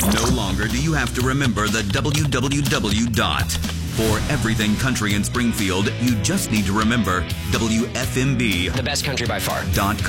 No longer do you have to remember the www dot. For everything country in Springfield, you just need to remember WFMB. The best country by far. .com.